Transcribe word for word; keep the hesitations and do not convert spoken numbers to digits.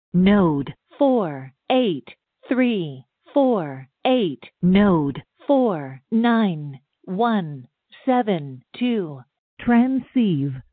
Node four eight three four eight. Node four nine one seven two. Transceive